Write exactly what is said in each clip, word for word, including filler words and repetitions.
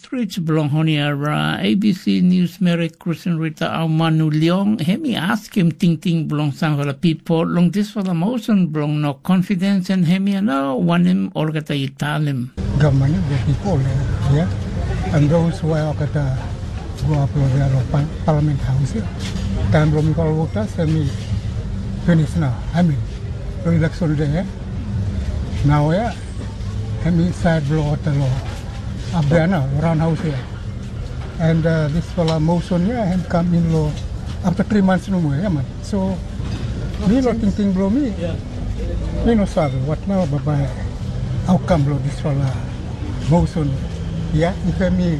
streets belong Honiara, A B C News Mary Christian Rita Aumanu Leong, Hemi ask him ting ting belong some for the people, long this for the motion belong no confidence and Hemi no one him or gata italim. Government the people, yeah, and those who are gata go up to the Parliament House. Time belum kalau voters, Hemi finish now. I mean, the election day, now yeah, Hemi side blow the law. Up there now, around house here. And uh, this fella motion here, him come in law after three months no more, yeah man. So, me no thinking blow me. Me no sorry, what now, but by outcome blow this fella motion. Yeah, if I me,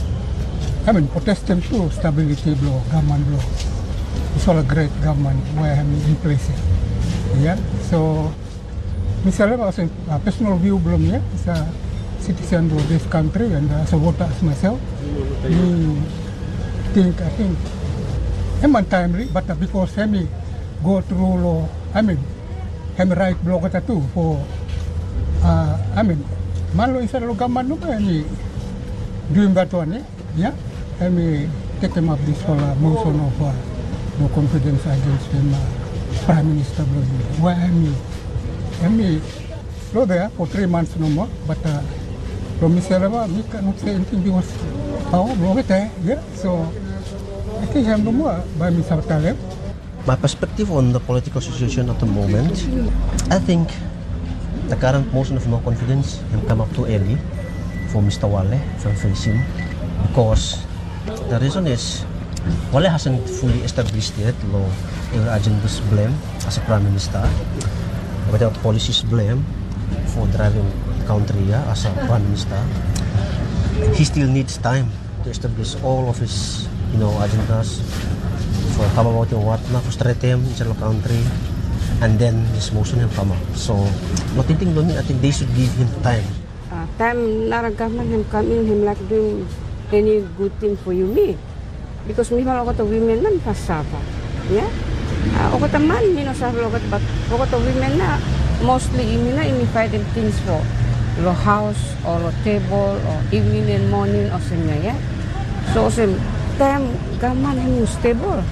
I mean, protest them too, stability blow, government blow. It's all a great government where I'm in place here. Yeah, so, misalnya also uh, personal view belum ya, bisa citizen of this country and as a voter as myself, we think, I think, I'm untimely, but because I mean, go through law, I mean, I'm right block at too for, uh, I mean, man lo isa lo gaman no ba ni doing that one, yeah, I mean, take him up this whole uh, motion of uh, no confidence against him, uh, Prime Minister bro. Why I mean, I mean, go there for three months no more, but uh, from Mister Lava, we cannot say anything because how long it is, yeah. So I think I'm no more by Mister Taleb. My perspective on the political situation at the moment, I think the current motion of no confidence has come up too early for Mister Wale from facing, because the reason is Wale hasn't fully established yet law agenda's blame as a Prime Minister, without policies blame for driving the country yeah, as a Prime Minister. He still needs time to establish all of his, you know, agendas for come about what na frustrate him in the country, and then this motion will come up. So, not thinking doon, I think they should give him time. Uh, time nara government him come in, him like doing any good thing for you me, because me malo ko to women man pasaba, yeah. Uh, ako taman, you know, sa lokat, but ako to women na mostly ini na ini fighting things for lo house or lo table or evening and morning or something, yeah. So sim time gaman him stable.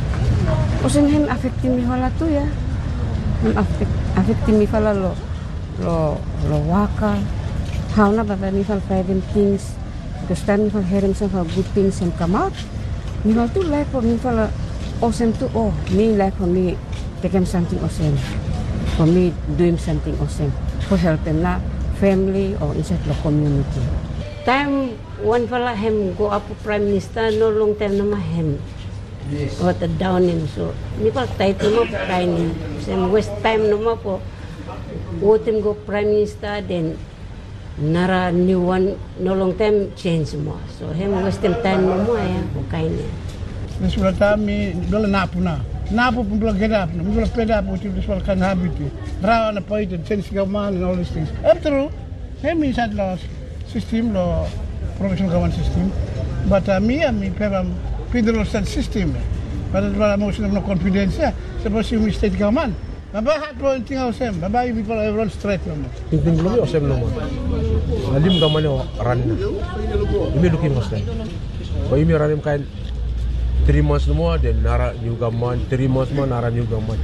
O sim him affecting me wala tu ya. Him affect affecting me wala lo lo lo waka. How na ba me wala fighting things because time me wala hearing some good things and come out. Me wala tu like for me wala awesome too. Oh, me like for me taking something awesome. For me doing something awesome for help them na family or inside the community. Time one fella him go up Prime Minister no long time na him. Yes. What a down him so. Ni pa tight mo kain him. Same waste time no mo po. What him go Prime Minister then nara new one no long time change mo. So him waste time mo mo ya kain him. Misalnya kami dulu napu na, napu pun belum get up, belum peda pun itu soal kan habit, rawa na point and change government and all these things. After all, kami sad law system, law professional government system, but uh, me and me pera federal state system, but it's one motion of no confidence. Suppose you state government, baba hat one thing else, baba you people everyone straight no more. Tingting belum osem no more. Alim government yo run. Imi looking osem. Kau imi run kain. Three months no more, then nara new government. Three months more, nara new government.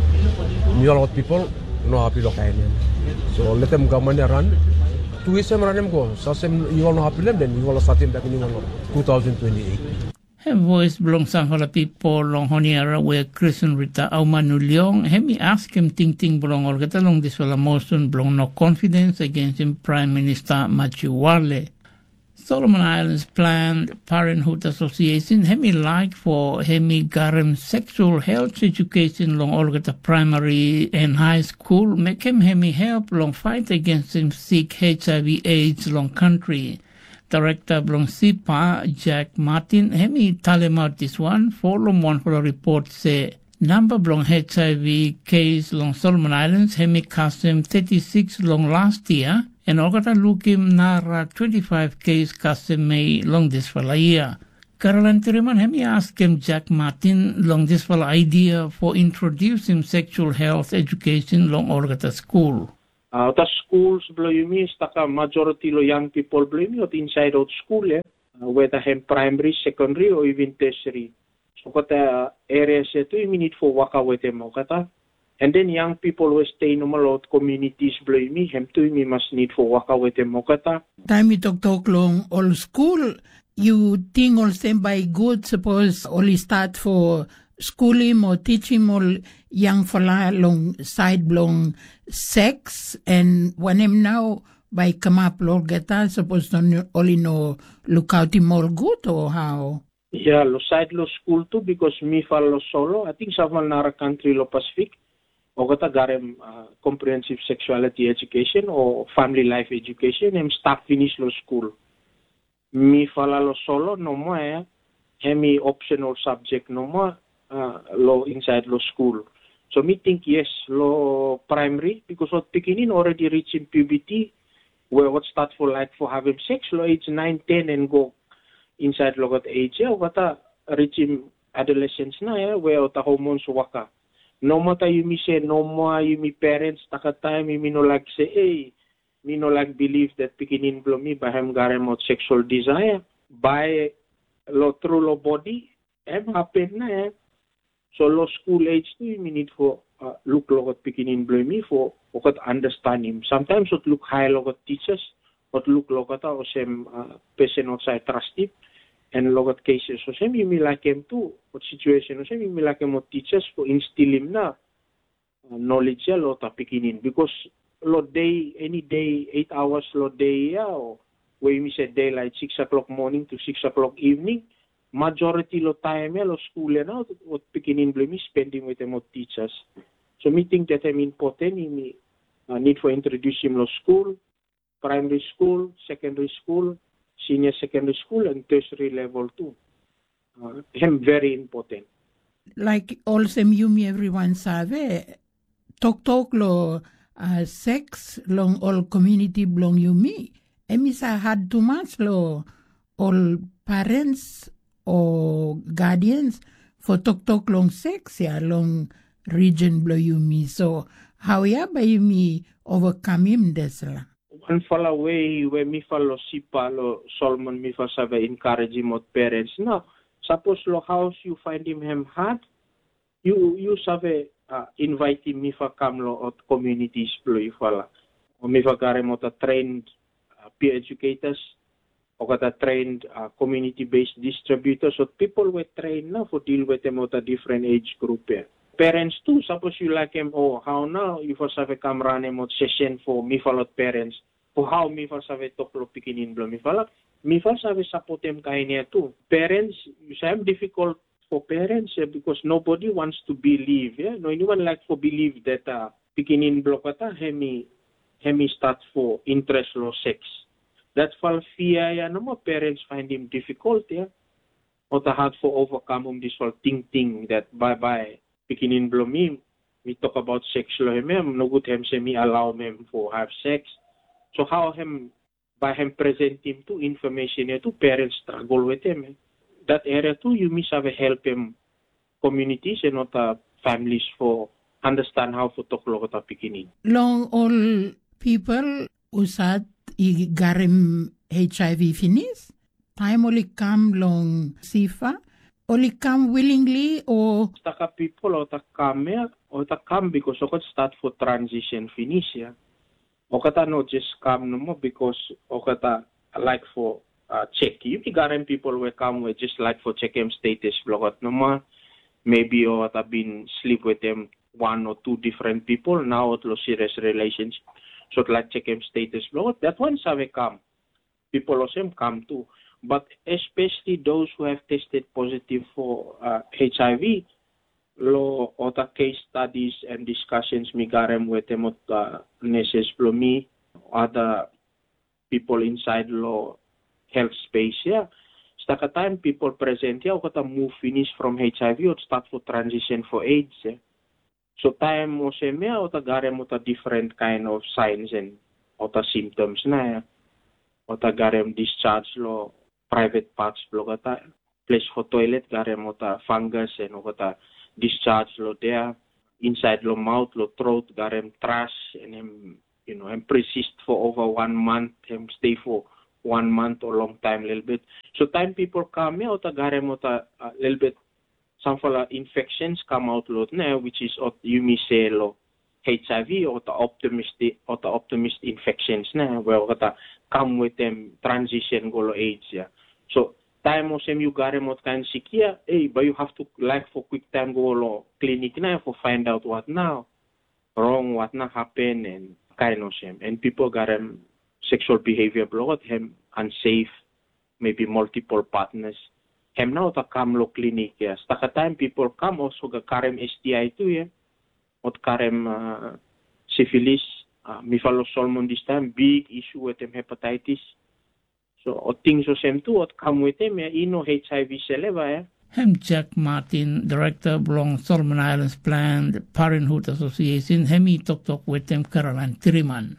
New a lot of people no happy lokainen. So let them government run. Two years run them go. So some you all no happy them, then you all start him back in twenty twenty-eight. Her voice belongs some for the people long Honiara where Christian Rita Aumanu Leong. Hemi ask him ting ting belong or get along this fella motion belong no confidence against him Prime Minister Matthew Wale. Solomon Islands Planned Parenthood Association Hemi like for Hemi Garam sexual health education long all the primary and high school make him Hemi help long fight against him sick H I V AIDS long country. Director long S I P A Jack Martin Hemi tell him out this one for long one for the report say number long H I V case long Solomon Islands Hemi custom thirty-six long last year. And ogata lukim nara twenty-five case custom may long this for a year. Caroline Tiriman hemi ask him Jack Martin long this for idea for introducing sexual health education long ogata school. Uh, the schools below you me, staka majority lo young people below me, inside out school, eh, uh, whether hem primary, secondary, or even tertiary. So kata areas ito, you need for waka with them, kata. And then young people who stay normal out communities below me, hem to me must need for waka with them, kata. Time you talk talk long all school, you think all same by good, suppose only start for schooling or teaching all young fella long side long sex, and when him now by come up lord get that suppose to only know look out him all good or how? Yeah, lo side lo school too, because me follow solo. I think sa nara country lo Pacific, o kata garem uh, comprehensive sexuality education or family life education, em start finish lo school. Me follow lo solo no more, eh? Hemi optional subject no more. Uh, lo inside lo school. So me think yes, lo primary, because what beginning already reaching puberty, where what start for like for having sex, lo age nine, ten and go inside lo got age, yeah, what a reaching adolescence na, yeah, where the hormones waka. No matter you me say, no more you me parents, taka time you me no like say, hey, me no like believe that beginning blow me by him garem out sexual desire, by lo through lo body, em happen na, yeah. So low school age too, you need for uh, look logot beginning blame me for logot understand him. Sometimes what look high logot teachers, what look logot or same uh, person outside trust him, and logot cases. So same you me like him too. What situation? So same you me like him what teachers for instill him na uh, knowledge ya lot beginning, because lot day any day eight hours lot day ya, or where you say daylight six o'clock morning to six o'clock evening. Majority lo time lo school na what beginning blame spending with them with teachers. So me think that I'm important. Me uh, need for introduce him lo school, primary school, secondary school, senior secondary school, and tertiary level too. Uh, him very important. Like also you me everyone sabe talk talk lo uh, sex long all community belong you me. Emisa had too much lo all parents or guardians for talk talk long sex ya long region blow you me. So how ya by you me overcome him desla? One fall away where me follow sipa lo Solomon me for save encourage him with parents. No, suppose lo house you find him him hard, you you save uh, invite him me for come lo at communities blow you follow. Or me for gare mo ta trained uh, peer educators. O kata trained uh, community-based distributors, so people were trained now for deal with them at a different age group. Yeah. Parents too, suppose you like them, oh, how now you first have a camera and a session for me follow parents, for how me first have a talk lo picking in blow me follow, me first have a support them kind here too. Parents, it's difficult for parents yeah, because nobody wants to believe, yeah, no anyone like for believe that uh, picking in blow kata hemi hemi start for interest lo sex. That fall fear, yeah, no more parents find him difficult, yeah. Or the hard for overcome him this whole thing thing that bye bye beginning blow me. We talk about sexual him, no good him say me allow him for have sex. So how him by him present him to information yeah, to parents struggle with him. Eh? That area too you miss have a help him communities and not uh, families for understand how to talk about beginning. Long all people usat I garem H I V finish? Time only come long sifa? Only come willingly or? Taka people or ta come yeah, or ta come because o start for transition finish yeah. O kata no just come no more because o kata like for uh, check. You garem people will come with just like for check him status block no more. Maybe or ta been sleep with them one or two different people now it lo serious relationship. So like check him status block. That ones have come. People also come too. But especially those who have tested positive for uh, H I V, lo other case studies and discussions me garem with them at uh, nurses me, other people inside lo health space yeah. Staka time people present yeah, kata move finish from H I V or start for transition for AIDS yeah. So time mo se me o ta gare mo ta different kind of signs and o ta symptoms na o ta gare mo discharge lo private parts lo kata place for toilet gare mo ta fungus and o ta discharge lo there inside lo mouth lo throat gare mo trash and em you know, and persist for over one month, and stay for one month or long time, little bit. So time people come here, ota garem ota a little bit, some fala infections come out lot now, which is ot you may say lo H I V or the optimistic or the optimist infections now, where ota come with them transition go lo AIDS, yeah. So time o sem you garem ot kan sikia, hey, but you have to like for quick time go lo clinic now for find out what now wrong, what not happen, and kind of same. And people got um, sexual behavior block, him unsafe, maybe multiple partners. Him now ta come lo clinic, yeah. Staka time people come also ga karem S T I too, yeah. Ot karem uh, syphilis, uh, mifalo solmon this time, big issue with them hepatitis. So ot things o same too, ot come with them, yeah. Ino H I V seleva, yeah. Hem Jack Martin, Director belong Solomon Islands Planned Parenthood Association, Hemi talk talk with them Caroline Tiriman.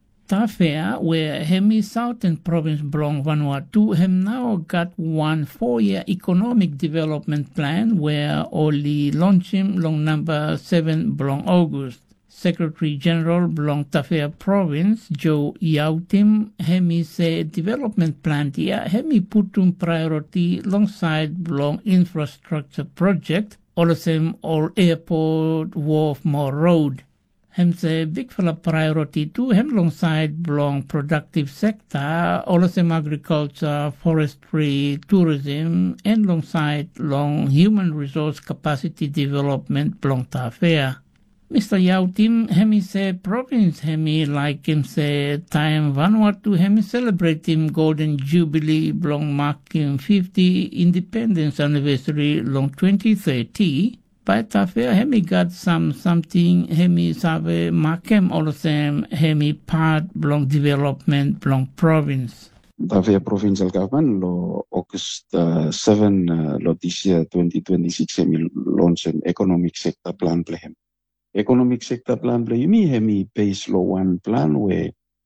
Tafea, where Hemi Southern Province belong Vanuatu, hem now got one four-year economic development plan where only launching long number seven belong August. Secretary General belong Tafea Province, Joe Yautim, Hemi say development plan here, Hemi putum priority alongside belong infrastructure project, all the same all airport, wharf, more road. Hem say big fella priority too, hem alongside belong productive sector, all the same agriculture, forestry, tourism, and alongside long human resource capacity development belong Tafea. Mister Yautim, hemi say province hemi like him say time Vanuatu hemi celebrate him golden jubilee long marking fifty independence anniversary long twenty thirty. By Tafea hemi got some something hemi save markem all the same hemi part belong development belong province. Tafea provincial government lo August uh, seven uh, lo this year twenty twenty-six hemi launch an economic sector plan plehem. Economic sector plan play me hemi base law one plan where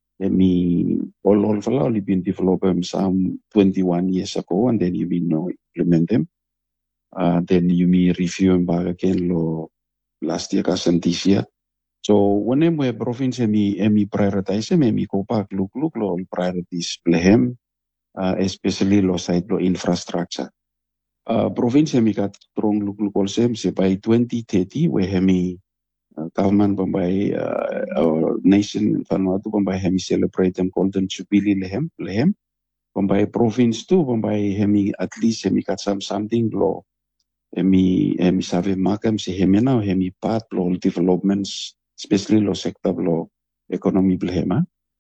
hemi all all only been developed some twenty-one years ago, and then you mean no implement them. Uh, then you mean review them back again lo last year and this year. So when we province hemi hemi prioritize hemi hemi go back look look lo priorities plehem, uh, especially lo side lo infrastructure. Uh, province hemi got strong look look also say by twenty thirty where hemi Uh, government Bombay, uh, our nation Vanuatu Bombay hemi celebrate them golden jubilee lehem lehem. Bombay province too Bombay hemi at least hemi got some something lo hemi hemi save makam si hemi now hemi part lo developments especially lo sector lo economy blehema.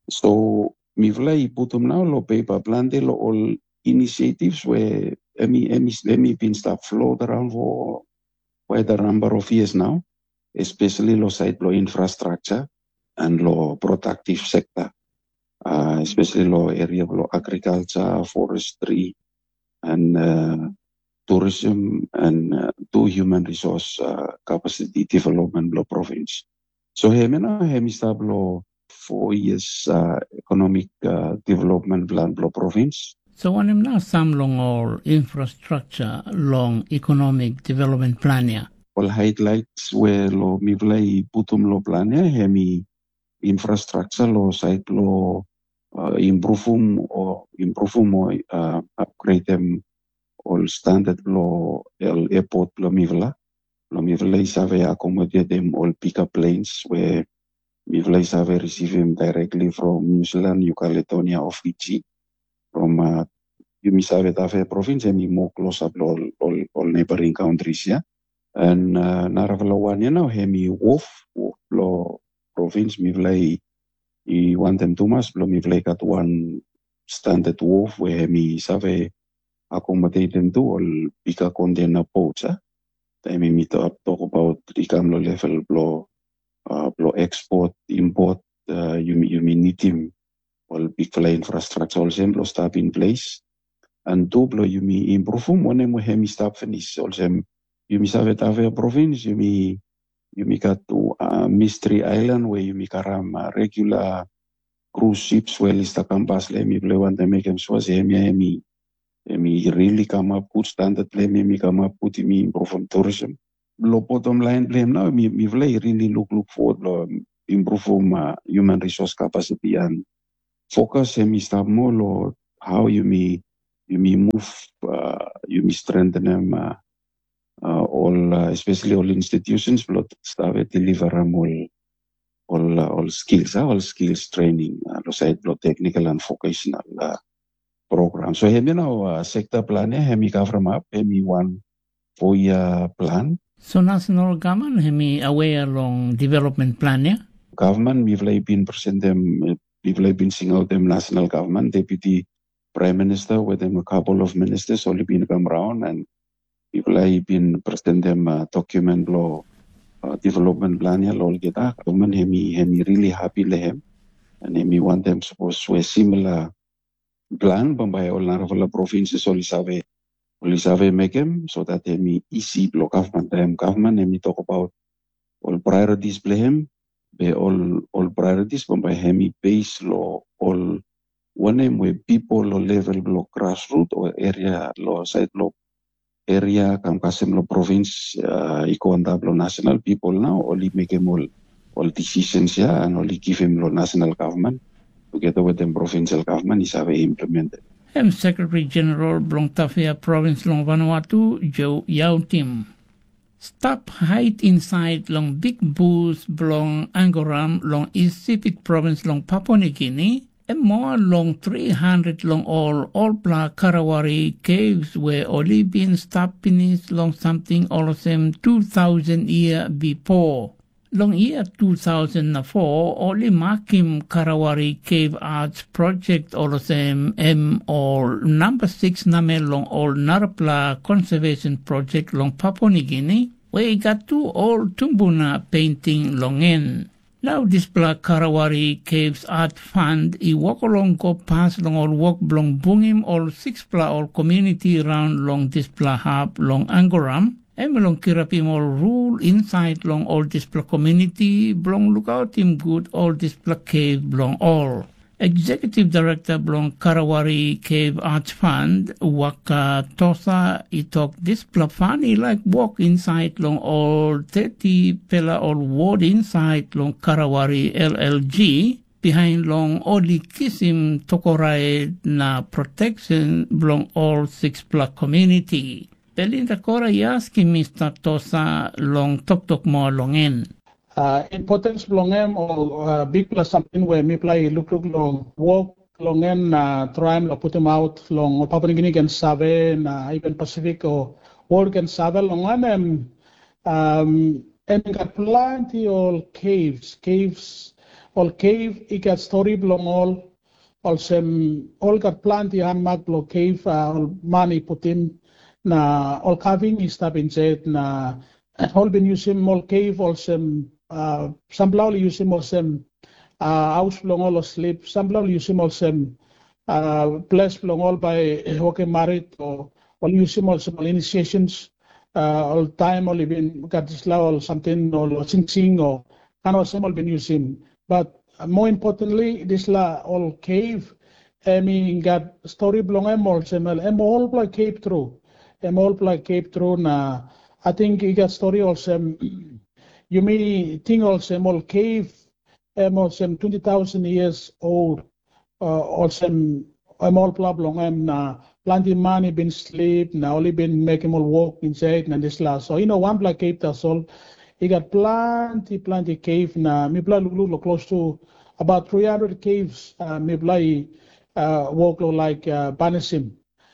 So mi vlai putum now lo paper plan de lo all initiatives where hemi hemi hemi been start float around for quite a number of years now. Especially lo side lo infrastructure and lo productive sector, uh, especially lo area lo agriculture, forestry, and uh, tourism and uh, to human resource uh, capacity development lo province. So hemi na hemi stab lo four years uh, economic uh, development plan lo province. So when him now some long all infrastructure long economic development plan here. All highlights where lo mi vlai putum lo plan ya hemi infrastructure lo site lo uh, improve or improve mo uh, upgrade them all standard lo el airport lo mi vla lo mi vlai save accommodate them all pickup planes where mi vlai save receive them directly from New Zealand, New Caledonia or Fiji from uh, you mi save Tafea province hemi more close up all all, all neighboring countries ya. And uh, naravalawan ya now hemi wolf wolf lo province mi vlai I want them too much lo mi vlai got one standard wolf where hemi save accommodate them to all bigger container boats ah. Then we meet up talk about the lo level lo uh, lo export import uh, you you need him all big vlai infrastructure all same lo start in place and two lo you me improve one mo hemi start finish all same. You mi save Tafea province, you mi you mi got to uh, Mystery Island where you mi karam uh, regular cruise ships where lista campus le mi play one to make them so say me me me really come up good standard le me mi come up put me improve from tourism. Lo bottom line blame now me me play really look look forward lo improve um, human resource capacity and focus hemi staff more lo how you may you may move uh, you may strengthen them uh, uh, all uh, especially all institutions blood staff deliver them all all uh, all skills uh, all skills training uh, lo side blood technical and vocational uh, program. So hemi now uh, sector plan ya hemi cover map hemi one four year plan. So national government hemi aware along development plan ya? Government we've like been present them we've like been sing out them national government deputy prime minister with them a couple of ministers only been come around and we've like been present them uh, document law uh, development plan ya lol kita government hemi hemi really happy lehem and hemi want them supposed to a similar plan bambay all narvala provinces only save only save make them so that hemi easy block government them government hemi talk about all priorities blehem be all all priorities bambay hemi base law all one name where people lo level lo grassroots or area lo side lo area kam kasem lo province uh, iko anda lo national people now only make them all all decisions ya and only give him lo national government together with them provincial government is have implemented. I'm Secretary General Blong Tafia Province Long Vanuatu Joe Yao Tim. Stop height inside long big booth Blong Angoram long East Pacific Province long Papua New Guinea and more long three hundred long all all black Karawari caves where only been stopped beneath long something all of them two thousand year before. Long year two thousand four, only Makim Karawari Cave Arts Project all of them M or number six Namel long all Narapla Conservation Project long Papua New Guinea, where he got two old Tumbuna painting long in. Now this black Karawari Caves Art Fund, he walk along go past long all walk long bungim all six pla all community around long this pla hub long Angoram. Emelong kirapim all rule inside long all this pla community, blong look out him good all this pla cave blong all. Executive Director blong Karawari Cave Arts Fund, Waka Tosa, he talk this pla funny like walk inside long all thirty pela all ward inside long Karawari L L G, behind long only kisim tokorai na protection blong all six pla community. Belinda Cora yaski Mister Tosa long tok tok more long en. Uh, importance long em or uh, big plus something where me play look look long walk long en uh, try to put them out long Papua New Guinea and Save na even Pacific or work and Save long en um um and got plenty of caves caves all cave it got story long all also all got plenty handmark long cave uh, all money put in na all carving is stop inside na all been using all cave also uh some blau using also uh house long all sleep some blau using also uh place long all by working married or all using also initiations uh all time all been got this law or something or sing sing or kind of some all been using but more importantly this law all cave I mean got story belong em also em all like cave through em all like cave through na I think you got story also you may think also all cave em also twenty thousand years old uh, also em all problem em na plenty money been sleep now only been making all walk inside and this last so you know one black cave that's all you got plenty plenty cave na me play look close to about three hundred caves uh, me play uh, walk like uh, Banisim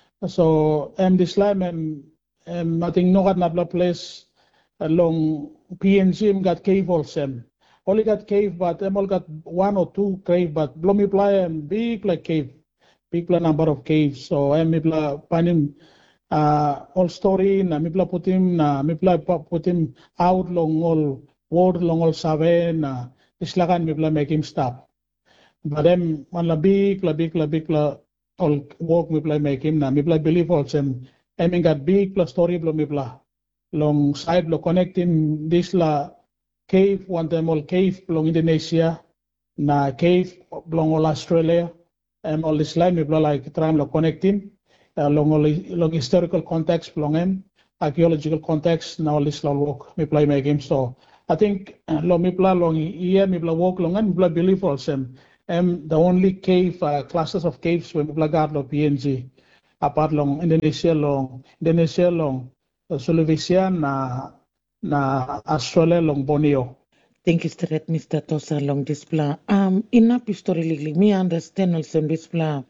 so em this time em Um, I think no got another place along P N G got cave also. Only got cave, but them all got one or two cave, but Blomi play and big like cave, big like number of caves. So I'm mipla panim uh all story na mipla put him na mipla put him out long all word long all seven na islakan mipla make him stop. But them one la big la big la big la all work mipla make him na mipla believe also. I mean, got big plus story blow me blah. Long side blow connecting this la cave one time all cave belong Indonesia, na cave belong all Australia, and all this line me blah like trying to connecting. Uh, long all long historical context belong him, archaeological context. Now all this la work me play make him. So I think uh, lo mipla long year mipla walk long and mipla believe also um, the only cave uh, classes of caves when mipla guard lo P N G apart long Indonesia long Indonesia long uh, Sulawesi na na Australia long Borneo. Thank you, Stret, Mister Tosa, long this plan. Um, enough historically, me understand also this plan.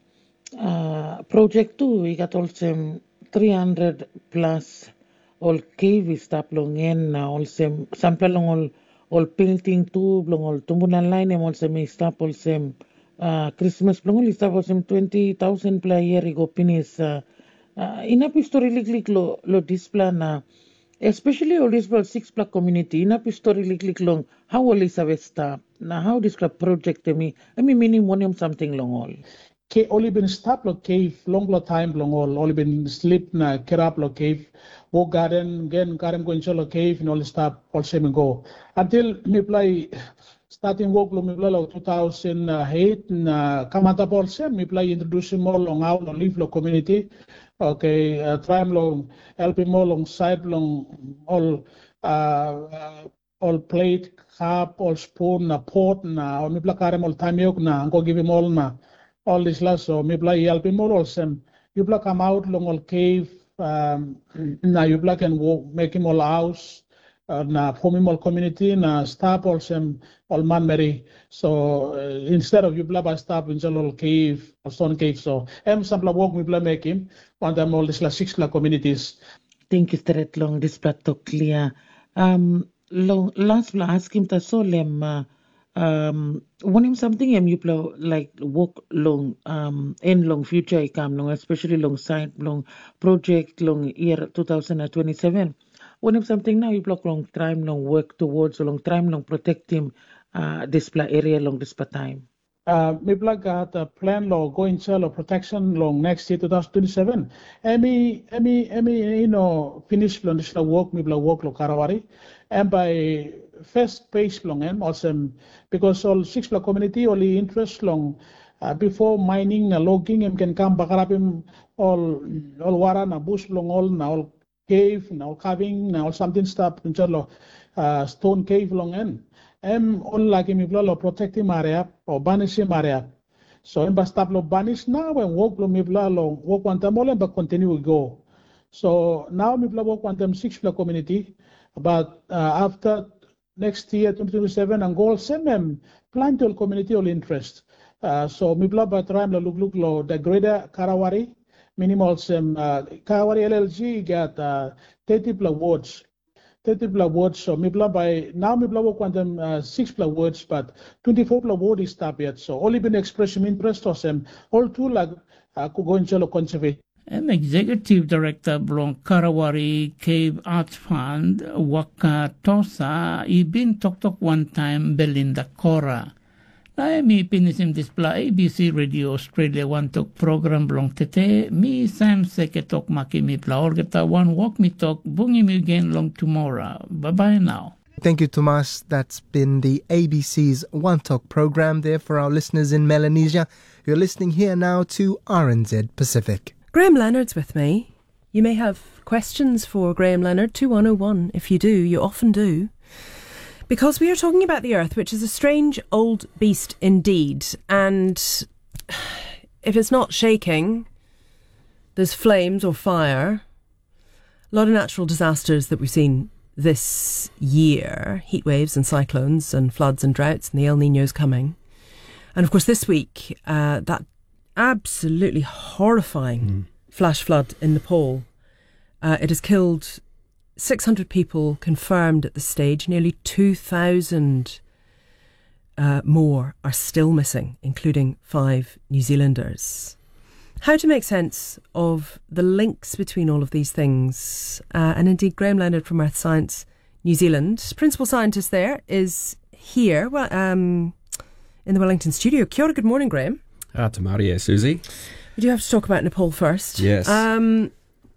Uh, project two, we got also three hundred plus all cave stop long in also sample long all all painting too long all tumbunan line and also may stop also uh, Christmas long all stop also twenty thousand per year ago finish uh, uh, enough historically lo lo this plan uh, especially all this well six block community enough historically long how all is a stop now how this project me I mean minimum something long all. Ke only been stop lo cave long lo time long all only been sleep na kerap lo cave walk garden again garden go into lo cave and all stop all same go until me play starting work lo me play lo two thousand eight na kamata all same me play introduce more long out lo live lo community okay uh, try long help more long side long all uh, uh, all plate cup all spoon na pot na me play karem all time yok na go give him all na all this last so me play help him all some you play come out long all cave um now you play can walk make him all house uh, na form him all community na stop all some all man mary so uh, instead of you play by stop in all cave or stone cave so em some walk me play make him one time all this last six communities. Thank you straight long this part to clear um long last la ask him to solem uh, um want him something em you play like walk long um in long future come long especially long side long project long year two thousand twenty-seven want him something now you block long time long work towards long time long protect him uh display area long this time. Uh, me plug got a plan law going sell protection long next year two thousand twenty-seven. Emi emi emi you know finish long this work me plug work lo Karawari and by first page long and also because all six block community only interest long uh, before mining uh, logging and can come back up him all all wara na bush long all na all cave na all carving na all something stuff in uh, stone cave long end. Em all like him lo protect him area or banish him area. So em stop lo banish now and walk lo me lo walk one time all but continue to go. So now me walk one time six block community but uh, after next year twenty twenty-seven and goal same plan to community all interest. Uh, so me blah but try look look lo the greater Karawari minimal some uh, Karawari L L G got uh, thirty plus words. thirty plus words so me blah by now me blah work on them uh, six plus words but twenty-four plus word is stop yet so only been expression interest or some all two like uh, could go into conservation. An executive director belong Karawari Cave Arts Fund, Waka Tosa, he been talk talk one time Belinda Cora. Na mi pinisim display A B C Radio Australia one talk program belong tete, mi Sam Seke talk maki mi pla orgeta one walk me talk, bungi mi again long tomorrow. Bye bye now. Thank you, Tomas. That's been the A B C's One Talk program there for our listeners in Melanesia. You're listening here now to R N Z Pacific. Graham Leonard's with me. You may have questions for Graham Leonard, two one oh one. If you do, you often do. Because we are talking about the Earth, which is a strange old beast indeed. And if it's not shaking, there's flames or fire. A lot of natural disasters that we've seen this year. Heat waves and cyclones and floods and droughts and the El Niño's coming. And of course this week, uh, that absolutely horrifying mm. flash flood in Nepal. Uh, it has killed six hundred people confirmed at this stage. Nearly two thousand uh, more are still missing, including five New Zealanders. How to make sense of the links between all of these things. Uh, and indeed, Graham Leonard from Earth Science New Zealand, principal scientist there, is here well, um, in the Wellington studio. Kia ora, good morning, Graham. Ah, te maria, Susie. We do have to talk about Nepal first. Yes. Um,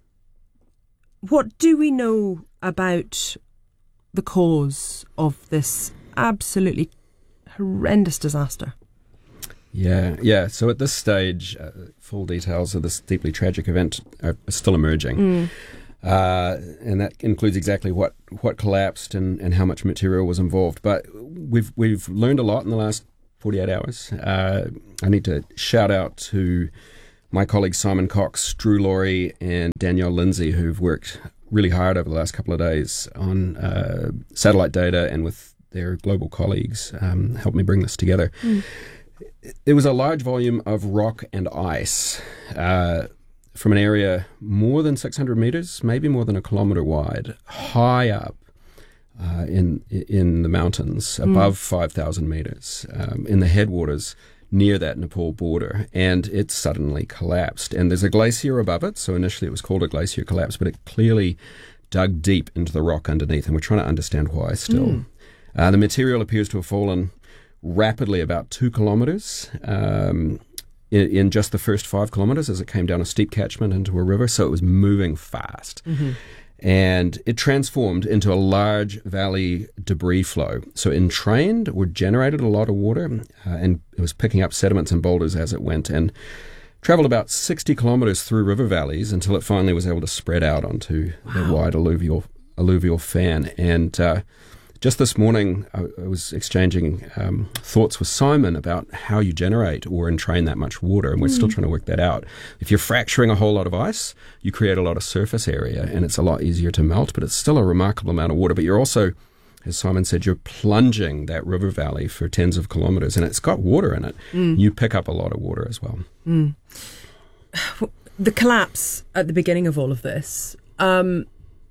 what do we know about the cause of this absolutely horrendous disaster? Yeah, yeah. So at this stage, uh, full details of this deeply tragic event are still emerging. Mm. Uh, and that includes exactly what, what collapsed and, and how much material was involved. But we've we've learned a lot in the last forty-eight hours. Uh, I need to shout out to my colleagues Simon Cox, Drew Laurie, and Danielle Lindsay, who've worked really hard over the last couple of days on uh, satellite data and with their global colleagues, um, helped me bring this together. Mm. There was a large volume of rock and ice uh, from an area more than six hundred metres, maybe more than a kilometre wide, high up uh, in in the mountains, above mm. five thousand metres, um, in the headwaters near that Nepal border, and it suddenly collapsed. And there's a glacier above it, so initially it was called a glacier collapse, but it clearly dug deep into the rock underneath, and we're trying to understand why still. Mm. Uh, the material appears to have fallen rapidly, about two kilometres, um, in, in just the first five kilometres as it came down a steep catchment into a river, so it was moving fast. Mm-hmm. And it transformed into a large valley debris flow. So it entrained or generated a lot of water, uh, and it was picking up sediments and boulders as it went, and travelled about sixty kilometres through river valleys until it finally was able to spread out onto wow. the wide alluvial alluvial fan. And uh, just this morning, I, I was exchanging um, thoughts with Simon about how you generate or entrain that much water, and we're mm. still trying to work that out. If you're fracturing a whole lot of ice, you create a lot of surface area, and it's a lot easier to melt, but it's still a remarkable amount of water. But you're also, as Simon said, you're plunging that river valley for tens of kilometres, and it's got water in it. Mm. You pick up a lot of water as well. Mm. The collapse at the beginning of all of this, um,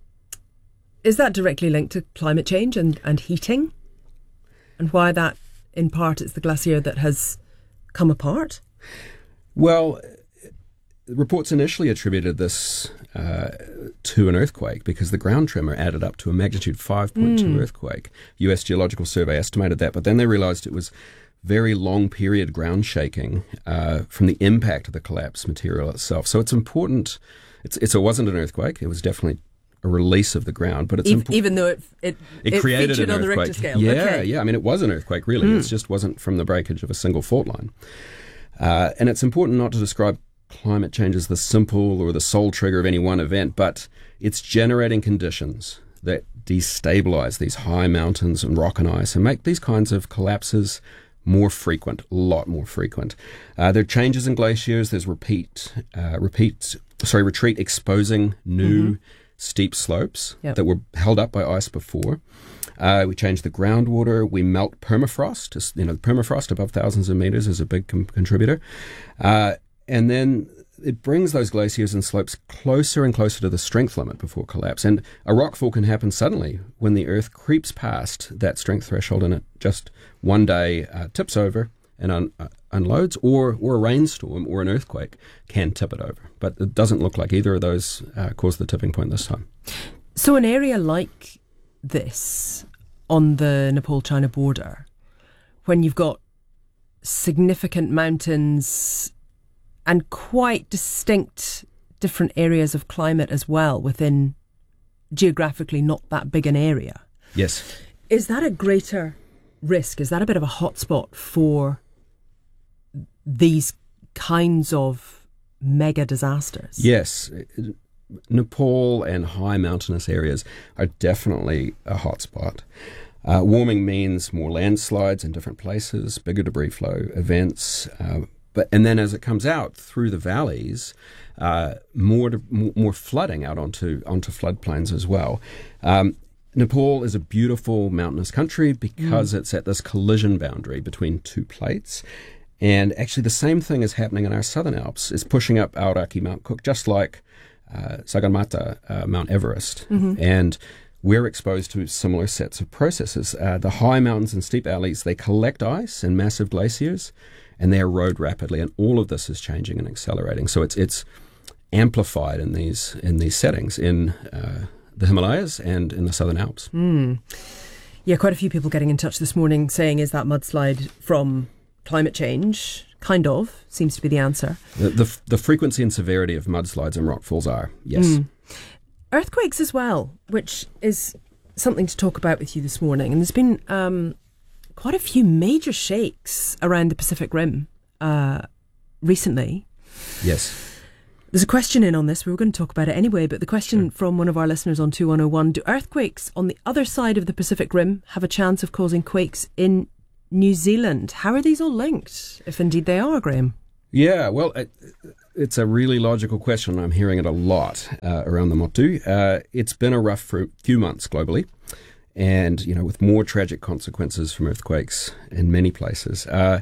is that directly linked to climate change and, and heating? And why that, in part, it's the glacier that has come apart? Well, reports initially attributed this uh, to an earthquake because the ground tremor added up to a magnitude five point two mm. earthquake. U S Geological Survey estimated that, but then they realised it was very long period ground shaking uh, from the impact of the collapsed material itself. So it's important. It's, it's, it wasn't an earthquake. It was definitely a release of the ground, but it's even, impo- even though it it, it, it created featured an on the earthquake. Richter scale. Yeah, okay. yeah. I mean, it was an earthquake, really. Mm. It just wasn't from the breakage of a single fault line. Uh, and it's important not to describe climate change as the simple or the sole trigger of any one event, but it's generating conditions that destabilize these high mountains and rock and ice and make these kinds of collapses more frequent, a lot more frequent. Uh, there are changes in glaciers. There's repeat, uh, repeat, sorry, retreat exposing new mm-hmm. steep slopes yep. that were held up by ice before. Uh, we change the groundwater. We melt permafrost. You know, permafrost above thousands of meters is a big com- contributor. Uh, and then it brings those glaciers and slopes closer and closer to the strength limit before collapse. And a rockfall can happen suddenly when the Earth creeps past that strength threshold and it just one day uh, tips over and un- uh, unloads, or, or a rainstorm or an earthquake can tip it over. But it doesn't look like either of those uh, caused the tipping point this time. So an area like this on the Nepal-China border, when you've got significant mountains and quite distinct different areas of climate as well within geographically not that big an area. Yes. Is that a greater risk? Is that a bit of a hotspot for these kinds of mega disasters? Yes. Nepal and high mountainous areas are definitely a hotspot. Uh, warming means more landslides in different places, bigger debris flow events, uh, but and then as it comes out through the valleys, uh, more, to, more more flooding out onto onto floodplains as well. Um, Nepal is a beautiful mountainous country because mm. it's at this collision boundary between two plates. And actually the same thing is happening in our southern Alps. It's pushing up Aoraki, Mount Cook, just like uh, Sagarmatha, uh, Mount Everest. Mm-hmm. And we're exposed to similar sets of processes. Uh, the high mountains and steep valleys, they collect ice in massive glaciers and they erode rapidly. And all of this is changing and accelerating. So it's it's amplified in these in these settings in uh, the Himalayas and in the Southern Alps. Mm. Yeah, quite a few people getting in touch this morning saying, is that mudslide from climate change? Kind of, seems to be the answer. The, the, the frequency and severity of mudslides and rockfalls are, yes. Mm. Earthquakes as well, which is something to talk about with you this morning. And there's been um, quite a few major shakes around the Pacific Rim uh, recently. Yes. There's a question in on this. We were going to talk about it anyway, but the question from one of our listeners on two one oh one, do earthquakes on the other side of the Pacific Rim have a chance of causing quakes in New Zealand? How are these all linked, if indeed they are, Graham? Yeah, well, it, it's a really logical question. I'm hearing it a lot uh, around the Motu. Uh, it's been a rough few months globally, and, you know, with more tragic consequences from earthquakes in many places. Uh,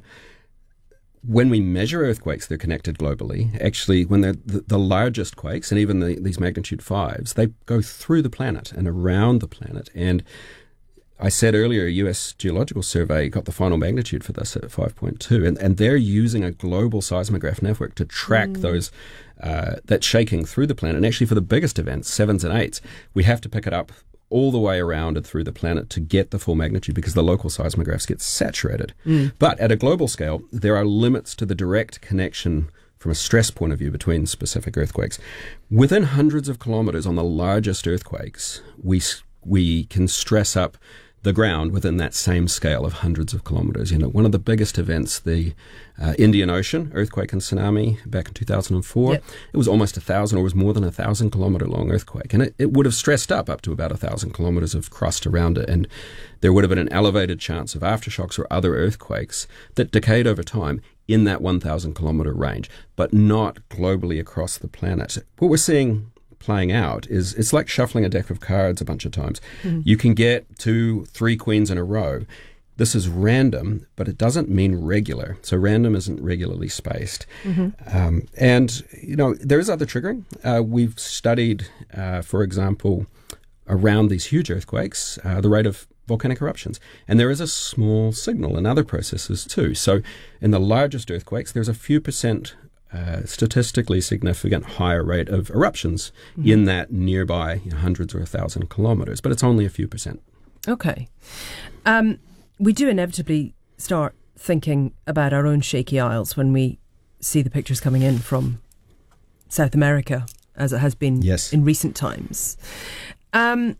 when we measure earthquakes, they're connected globally. Actually, when they're the, the largest quakes, and even the, these magnitude fives, they go through the planet and around the planet. And I said earlier, a U S Geological Survey got the final magnitude for this at five point two, and, and they're using a global seismograph network to track mm. those uh, that shaking through the planet. And actually, for the biggest events, sevens and eights, we have to pick it up all the way around and through the planet to get the full magnitude because the local seismographs get saturated. Mm. But at a global scale, there are limits to the direct connection from a stress point of view between specific earthquakes. Within hundreds of kilometres on the largest earthquakes, we we can stress up the ground within that same scale of hundreds of kilometres. You know, one of the biggest events, the uh, Indian Ocean earthquake and tsunami back in two thousand four, yep. It was almost a thousand, or was more than a thousand kilometre long earthquake, and it, it would have stressed up up to about a thousand kilometres of crust around it, and there would have been an elevated chance of aftershocks or other earthquakes that decayed over time in that one thousand kilometre range, but not globally across the planet. What we're seeing playing out is it's like shuffling a deck of cards a bunch of times. Mm. You can get two, three queens in a row. This is random, but it doesn't mean regular. So random isn't regularly spaced. Mm-hmm. Um, and, you know, there is other triggering. Uh, we've studied, uh, for example, around these huge earthquakes, uh, the rate of volcanic eruptions. And there is a small signal in other processes too. So in the largest earthquakes, there's a few percent Uh, statistically significant higher rate of eruptions mm-hmm. in that nearby you know, hundreds or a thousand kilometres, but it's only a few percent. Okay. Um, we do inevitably start thinking about our own shaky isles when we see the pictures coming in from South America, as it has been yes. in recent times. Um,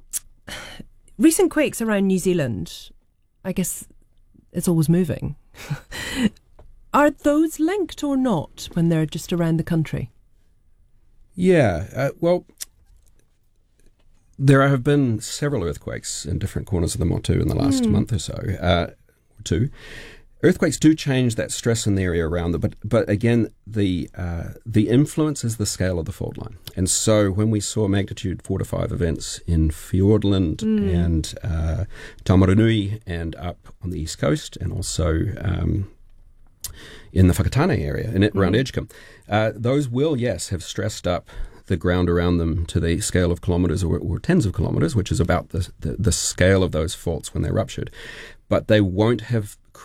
recent quakes around New Zealand, I guess it's always moving. Are those linked or not when they're just around the country? Yeah, uh, well, there have been several earthquakes in different corners of the Motu in the last mm. month or so, uh, or two. Earthquakes do change that stress in the area around them, but but again, the uh, the influence is the scale of the fault line. And so when we saw magnitude four to five events in Fiordland mm. and uh, Taumarunui and up on the east coast, and also Um, in the Whakatane area, in it, around mm. Edgecombe. Uh, those will, yes, have stressed up the ground around them to the scale of kilometres or, or tens of kilometres, which is about the, the, the scale of those faults when they're ruptured. But they won't have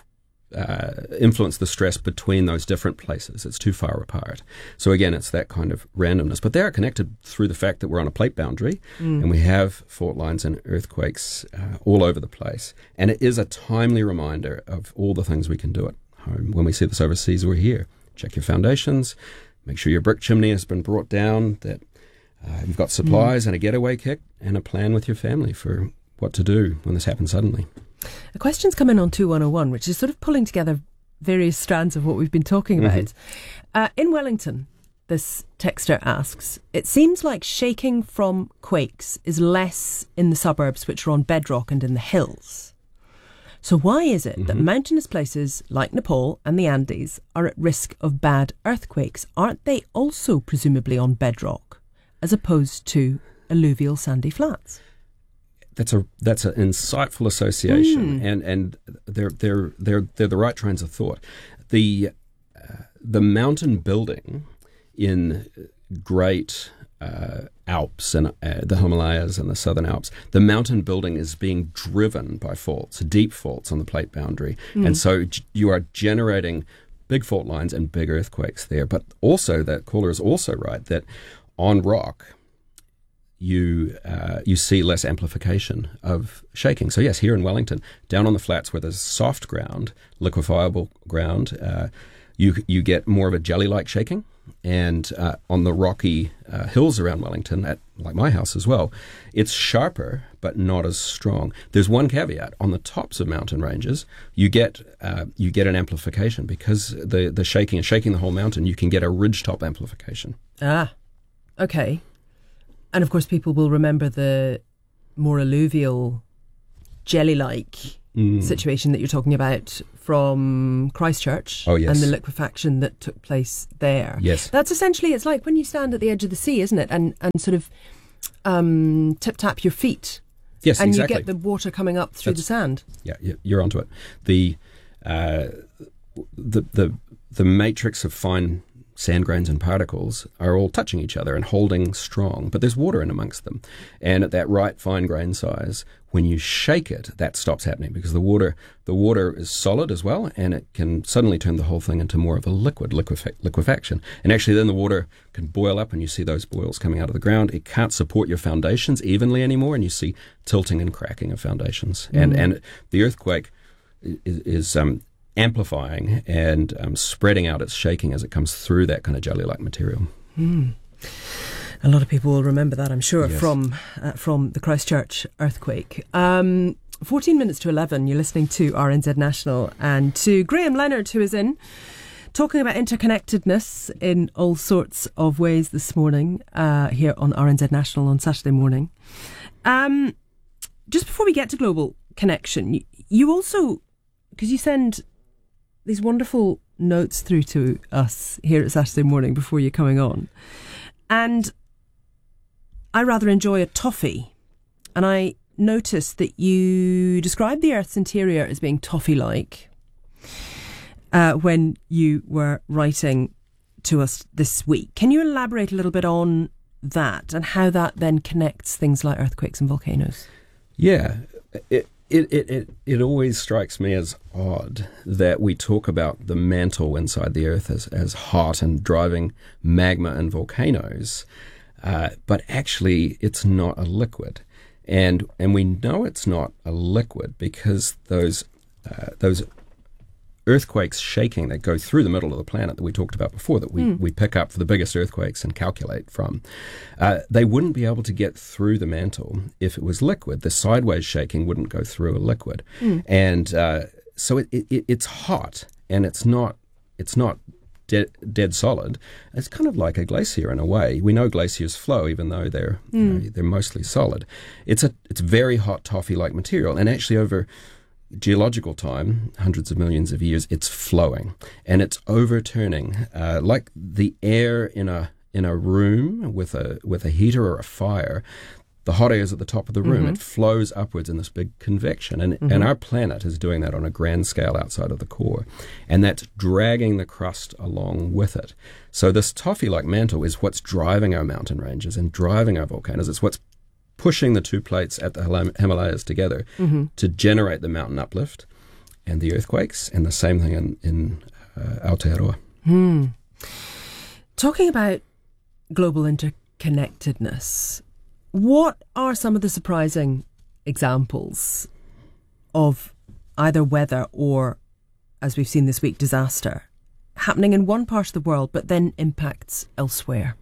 uh, influenced the stress between those different places. It's too far apart. So again, it's that kind of randomness. But they are connected through the fact that we're on a plate boundary mm. and we have fault lines and earthquakes uh, all over the place. And it is a timely reminder of all the things we can do at home. When we see this overseas, we're here. Check your foundations, make sure your brick chimney has been brought down, that uh, you've got supplies mm. and a getaway kit and a plan with your family for what to do when this happens suddenly. A question's come in on two one oh one, which is sort of pulling together various strands of what we've been talking about. Mm-hmm. Uh, in Wellington, this texter asks, it seems like shaking from quakes is less in the suburbs which are on bedrock and in the hills. So why is it mm-hmm. that mountainous places like Nepal and the Andes are at risk of bad earthquakes? Aren't they also presumably on bedrock as opposed to alluvial sandy flats? That's a that's an insightful association, mm. and and they're they're they're they're the right trains of thought. The uh, the mountain building in great uh, Alps and uh, the Himalayas and the Southern Alps, the mountain building is being driven by faults, deep faults on the plate boundary, mm. and so g- you are generating big fault lines and big earthquakes there. But also, that caller is also right that on rock, you uh, you see less amplification of shaking. So yes, here in Wellington, down on the flats where there's soft ground, liquefiable ground, uh, you you get more of a jelly-like shaking. And uh, on the rocky uh, hills around Wellington, at like my house as well, it's sharper but not as strong. There's one caveat: on the tops of mountain ranges, you get uh, you get an amplification because the the shaking is shaking the whole mountain. You can get a ridgetop amplification. Ah, okay. And of course, people will remember the more alluvial, jelly-like mm. situation that you're talking about from Christchurch. Oh, yes. And the liquefaction that took place there. Yes. That's essentially, it's like when you stand at the edge of the sea, isn't it? And, and sort of um, tip-tap your feet. Yes, and exactly. you get the water coming up through That's, the sand. Yeah, you're onto it. The, uh, the, the, the matrix of fine sand grains and particles are all touching each other and holding strong, but there's water in amongst them. And at that right fine grain size, when you shake it, that stops happening because the water the water is solid as well, and it can suddenly turn the whole thing into more of a liquid, liquefa- liquefaction. And actually then the water can boil up and you see those boils coming out of the ground. It can't support your foundations evenly anymore, and you see tilting and cracking of foundations. Mm. And and the earthquake is, is um, amplifying and um, spreading out its shaking as it comes through that kind of jelly-like material. Mm. A lot of people will remember that, I'm sure, yes. from uh, from the Christchurch earthquake. Um, fourteen minutes to eleven, you're listening to R N Z National and to Graham Leonard, who is in, talking about interconnectedness in all sorts of ways this morning uh, here on R N Z National on Saturday morning. Um, just before we get to Global Connection, you, you also, because you send these wonderful notes through to us here at Saturday morning before you're coming on. And I rather enjoy a toffee. And I noticed that you described the Earth's interior as being toffee-like uh, when you were writing to us this week. Can you elaborate a little bit on that and how that then connects things like earthquakes and volcanoes? Yeah, it It, it, it, it always strikes me as odd that we talk about the mantle inside the Earth as, as hot and driving magma and volcanoes, uh, but actually it's not a liquid. And and we know it's not a liquid because those uh, those earthquakes shaking that go through the middle of the planet that we talked about before, that we, mm. we pick up for the biggest earthquakes and calculate from, uh, they wouldn't be able to get through the mantle if it was liquid. The sideways shaking wouldn't go through a liquid. Mm. And uh, so it, it, it's hot, and it's not it's not de- dead solid. It's kind of like a glacier in a way. We know glaciers flow even though they're mm. you know, they're mostly solid. It's a it's very hot toffee-like material, and actually over geological time, hundreds of millions of years, it's flowing and it's overturning, uh, like the air in a in a room with a with a heater or a fire. The hot air is at the top of the room. Mm-hmm. It flows upwards in this big convection, and mm-hmm. and our planet is doing that on a grand scale outside of the core, and that's dragging the crust along with it. So this toffee-like mantle is what's driving our mountain ranges and driving our volcanoes. It's what's pushing the two plates at the Himalayas together mm-hmm. to generate the mountain uplift and the earthquakes, and the same thing in, in uh, Aotearoa. Hmm. Talking about global interconnectedness, what are some of the surprising examples of either weather or, as we've seen this week, disaster happening in one part of the world but then impacts elsewhere?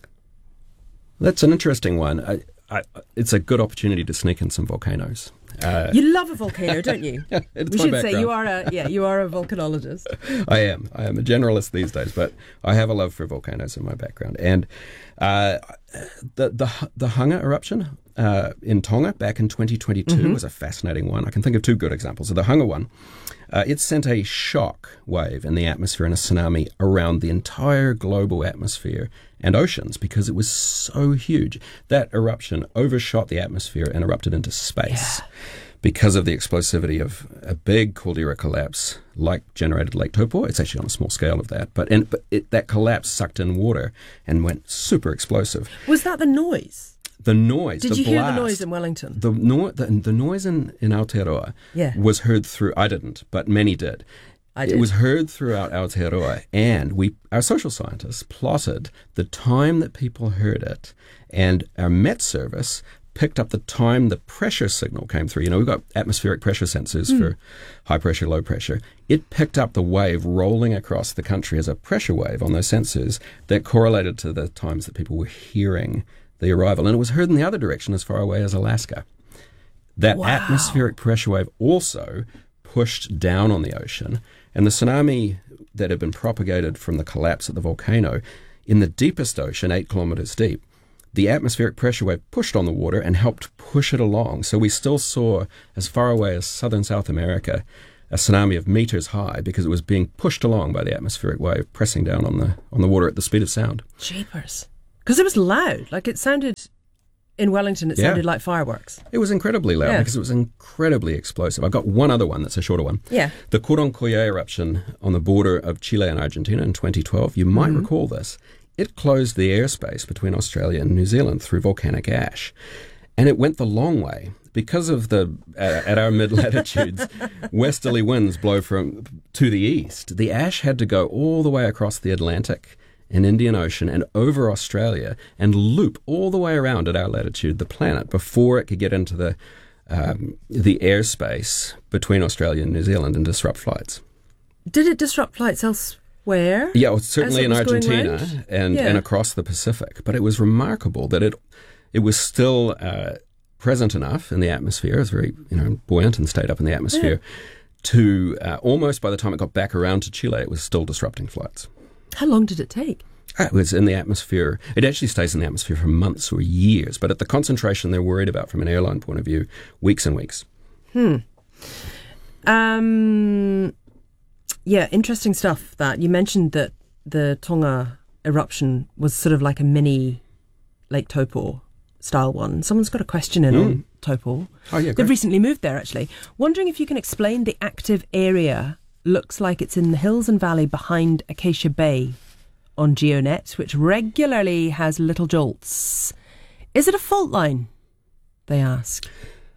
That's an interesting one. I, I, it's a good opportunity to sneak in some volcanoes. Uh, you love a volcano, don't you? It's we my should background. say you are a yeah you are a volcanologist. I am. I am a generalist these days, but I have a love for volcanoes in my background. And uh, the the the Hunga eruption uh, in Tonga back in twenty twenty-two mm-hmm. was a fascinating one. I can think of two good examples. So the Hunga one, uh, it sent a shock wave in the atmosphere and a tsunami around the entire global atmosphere and oceans because it was so huge. That eruption overshot the atmosphere and erupted into space. Yeah. Because of the explosivity of a big caldera collapse, like generated Lake Taupo. It's actually on a small scale of that, but, and, but it, that collapse sucked in water and went super explosive. Was that the noise? The noise. Did the you blast, hear the noise in Wellington? The, no, the, the noise in, in Aotearoa yeah. was heard through. I didn't, but many did. I did. It was heard throughout Aotearoa, and we, our social scientists, plotted the time that people heard it, and our Met Service picked up the time the pressure signal came through. You know, we've got atmospheric pressure sensors mm. for high pressure, low pressure. It picked up the wave rolling across the country as a pressure wave on those sensors that correlated to the times that people were hearing the arrival. And it was heard in the other direction as far away as Alaska. That wow. atmospheric pressure wave also pushed down on the ocean, and the tsunami that had been propagated from the collapse of the volcano, in the deepest ocean, eight kilometres deep, the atmospheric pressure wave pushed on the water and helped push it along. So we still saw, as far away as southern South America, a tsunami of metres high because it was being pushed along by the atmospheric wave, pressing down on the on the water at the speed of sound. Jeepers. Because it was loud. Like, it sounded, in Wellington, it Yeah. sounded like fireworks. It was incredibly loud Yeah. because it was incredibly explosive. I've got one other one that's a shorter one. Yeah. The Coroncoye eruption on the border of Chile and Argentina in twenty twelve, you might Mhm. recall this. It closed the airspace between Australia and New Zealand through volcanic ash. And it went the long way. Because of the, uh, at our mid-latitudes, westerly winds blow from to the east, the ash had to go all the way across the Atlantic and Indian Ocean and over Australia and loop all the way around at our latitude, the planet, before it could get into the um, the airspace between Australia and New Zealand and disrupt flights. Did it disrupt flights elsewhere? Yeah, well, as certainly it in was going Argentina round? and, Yeah. and across the Pacific. But it was remarkable that it it was still uh, present enough in the atmosphere. It was very you know buoyant and stayed up in the atmosphere to uh, almost by the time it got back around to Chile, it was still disrupting flights. How long did it take? It was in the atmosphere. It actually stays in the atmosphere for months or years. But at the concentration they're worried about from an airline point of view, weeks and weeks. Hmm. Um. Yeah, interesting stuff. That you mentioned that the Tonga eruption was sort of like a mini Lake Taupo style one. Someone's got a question in Mm. on Taupo. Oh, yeah, They've great. recently moved there, actually. Wondering if you can explain the active area. Looks like it's in the hills and valley behind Acacia Bay on GeoNet, which regularly has little jolts. Is it a fault line? They ask.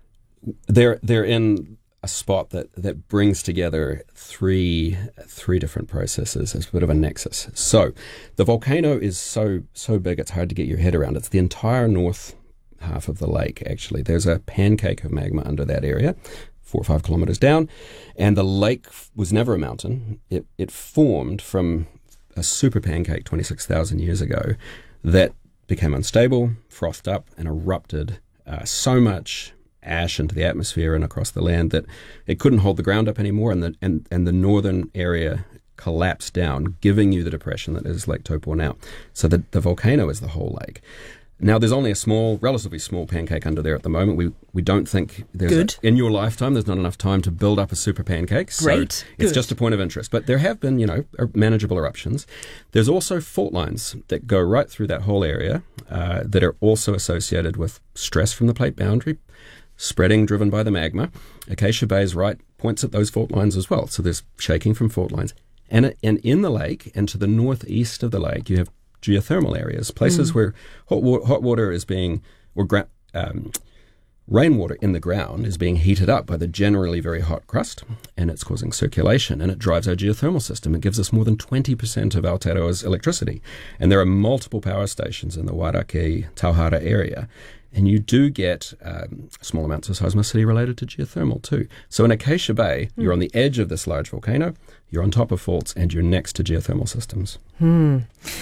They're they're in a spot that, that brings together three three different processes as a bit of a nexus. So the volcano is so so big it's hard to get your head around. It's the entire north half of the lake, actually. There's a pancake of magma under that area, four or five kilometres down, and the lake was never a mountain. It it formed from a super pancake twenty-six thousand years ago that became unstable, frothed up, and erupted uh, so much ash into the atmosphere and across the land that it couldn't hold the ground up anymore, and the and, and the northern area collapsed down, giving you the depression that is Lake Taupo now. So the, the volcano is the whole lake. Now, there's only a small, relatively small pancake under there at the moment. We we don't think there's Good. A, in your lifetime there's not enough time to build up a super pancake. So Great. it's Good. just a point of interest. But there have been, you know, er- manageable eruptions. There's also fault lines that go right through that whole area uh, that are also associated with stress from the plate boundary, spreading driven by the magma. Acacia Bay's right points at those fault lines as well. So there's shaking from fault lines. And, it- and in the lake and to the northeast of the lake, you have geothermal areas, places Mm. where hot, wa- hot water is being, or gra- um, rainwater in the ground is being heated up by the generally very hot crust, and it's causing circulation, and it drives our geothermal system. It gives us more than twenty percent of Aotearoa's electricity. And there are multiple power stations in the Wairaki, Tauhara area, and you do get um, small amounts of seismicity related to geothermal too. So in Acacia Bay, Mm. you're on the edge of this large volcano, you're on top of faults, and you're next to geothermal systems. Hmm.